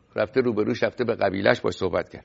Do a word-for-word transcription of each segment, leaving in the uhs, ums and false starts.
رفته روبروش، رفته به قبیلش باش صحبت کرد.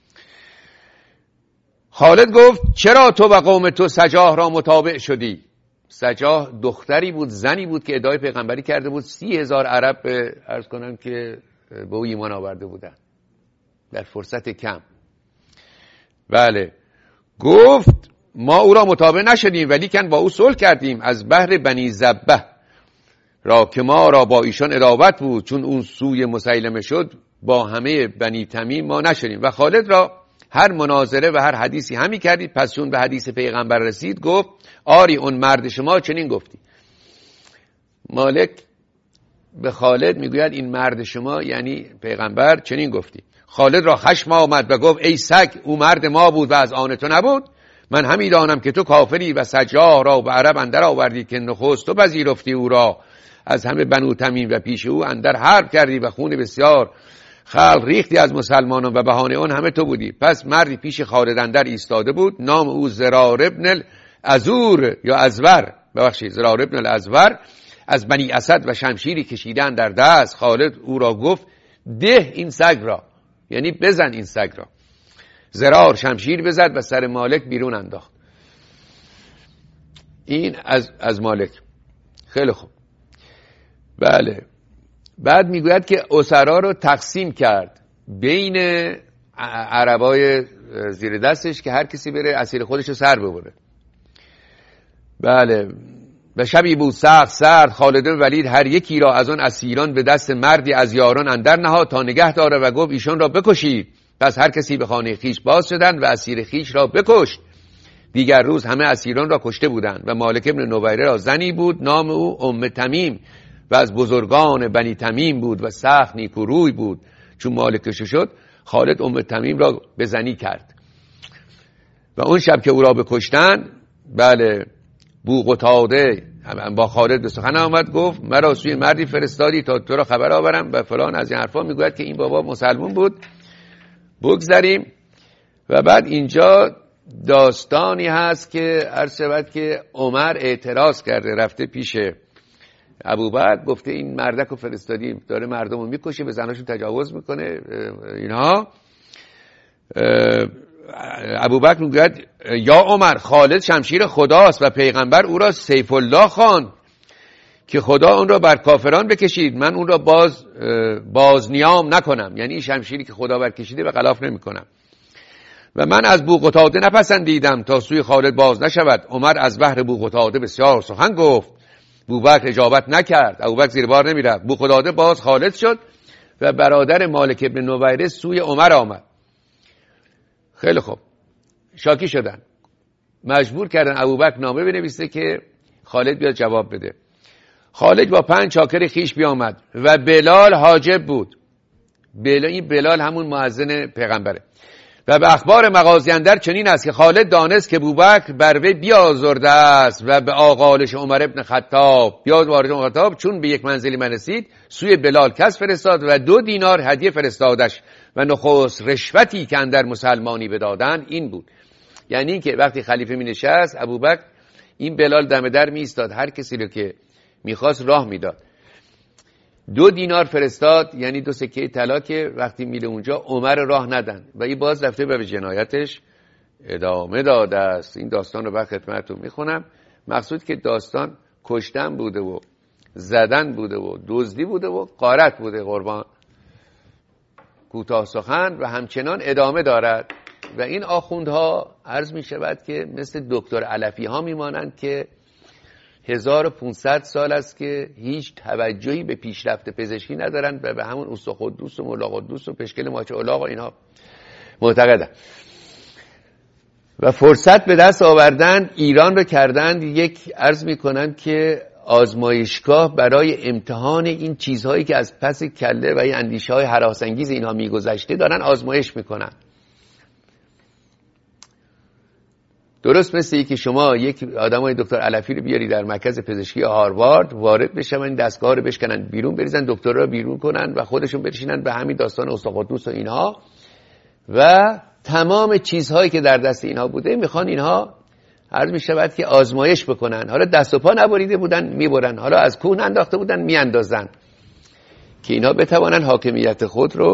خالد گفت چرا تو و قوم تو سجاح را متابع شدی؟ سجاح دختری بود، زنی بود که ادعای پیغمبری کرده بود. سی هزار عرب به عرض کنم که به او ایمان آورده بودن در فرصت کم. بله، گفت ما او را متابع نشدیم ولیکن با او صلح کردیم از بحر بنی زبه را که ما را با ایشان عداوت بود، چون اون سوی مسیلمه شد با همه بنی تمیم ما نشدیم. و خالد را هر مناظره و هر حدیثی همی کردید. پس چون به حدیث پیغمبر رسید گفت آری اون مرد شما چنین گفتی. مالک به خالد میگوید این مرد شما یعنی پیغمبر چنین گفتی. خالد را خشم آمد و گفت ای سگ، او مرد ما بود و از آن تو نبود. من همی دانم که تو کافری و سجاح را به عرب اندر آوردی که نخست تو پذیرفتی او را از همه بنو تمیم و پیش او اندر حرب کردی و خون بسیار خلق ریختی از مسلمانان و بهانه اون همه تو بودی. پس مردی پیش خالد اندر ایستاده بود، نام او زرار ابن الازور یا ازور ببخشید زرار ابن الازور، از بنی اسد و شمشیری کشیدن در دست. خالد او را گفت ده این سگ را، یعنی بزن این سگ را. زرار شمشیر بزد و سر مالک بیرون انداخت. این از از مالک. خیلی خوب. بله، بعد میگوید که اسرا رو تقسیم کرد بین عربای زیر دستش که هر کسی بره اسیر خودش رو سر ببره. بله، و شبی بود سخت سرد، خالد و ولید هر یکی را از آن اسیران به دست مردی از یاران اندر نهاد تا نگه داره و گفت ایشان را بکشید. پس هر کسی به خانه خیش باز شدند و اسیر خیش را بکشت. دیگر روز همه اسیران را کشته بودند. و مالک ابن نویره را زنی بود، نام او ام تمیم و از بزرگان بنی تمیم بود و سخت نیکوروی بود. چون مالک کشته شد خالد ام تمیم را به زنی کرد. و اون شب که او را بکشتن، بله، بو قتاده با خالد به سخن آمد، گفت مرا سوی مردی فرستادی تا تو را خبر آورم و فلان از این حرفا. میگوید که این بابا مسلمون بود. بگذاریم. و بعد اینجا داستانی هست که عرض شود که عمر اعتراض کرده، رفته پیش ابوبکر گفته این مردک رو فرستادیم داره مردم رو میکشه، به زناشون تجاوز میکنه اینها. ابوبکر میگوید یا عمر، خالد شمشیر خداست و پیغمبر او را سیف الله خواند که خدا اون را بر کافران بکشید، من اون را باز باز نیام نکنم، یعنی این شمشیری که خدا برکشیده به غلاف نمیکنم. و من از بو قتاده نپسندیدم تا سوی خالد باز نشود. عمر از بحر بو قتاده بسیار سخن گفت، ابوبکر اجابت نکرد. ابوبکر زیر بار نمیرفت. بو قتاده باز خالد شد و برادر مالک ابن نویره سوی عمر آمد. خیلی خوب، شاکی شدن، مجبور کردن ابوبکر نامه بنویسه که خالد بیاد جواب بده. خالد با پنج چاکر خیش بیامد و بلال حاجب بود. بلال، این بلال همون مؤذن پیغمبره. و به اخبار مغازی اندر چنین است که خالد دانست که ابوبکر بر وی بیازرده است و به آغالش عمر ابن خطاب بیاد وارد عمر خطاب. چون به یک منزلی من رسید سوی بلال کس فرستاد و دو دینار هدیه فرستادش و نخست رشوتی که اندر مسلمانی بدادن این بود. یعنی این که وقتی خلیفه می نشست ابوبکر این بلال دم در می ایستاد، هر کسی رو که میخواست راه میداد. دو دینار فرستاد، یعنی دو سکه طلا، که وقتی میله اونجا عمر راه ندن و این باز رفته به جنایتش ادامه داده است. این داستان رو بعد خدمتتون میخونم. مقصود که داستان کشتن بوده و زدن بوده و دزدی بوده و غارت بوده. قربان کوتاه سخن و همچنان ادامه دارد. و این آخوندها عرض می شود که مثل دکتر علفی ها میمانند که هزار و پونصد سال است که هیچ توجهی به پیشرفت پزشکی ندارن و به همون اوستا قدوس و مولا قدوس و پشکل ماچه الاغ و اینها معتقدن. و فرصت به دست آوردن ایران رو کردند یک، عرض میکنن که آزمایشگاه برای امتحان این چیزهایی که از پس کله و این اندیشه های هراسانگیز اینها میگذشته دارن آزمایش میکنن. درست مثل که شما یک آدمای دکتر علفی رو بیاری در مرکز پزشکی هاروارد وارد بشن، این دستگاه رو بشکنن بیرون، بریزن دکتر رو بیرون کنن و خودشون بشینن به همین داستان اوستا قدوس و اینها و تمام چیزهایی که در دست اینها بوده میخوان اینها عرض میشود که آزمایش بکنن. حالا دست و پا نبریده بودن میبرن، حالا از کوه انداخته بودن میاندازن که اینها بتوانن حاکمیت خود رو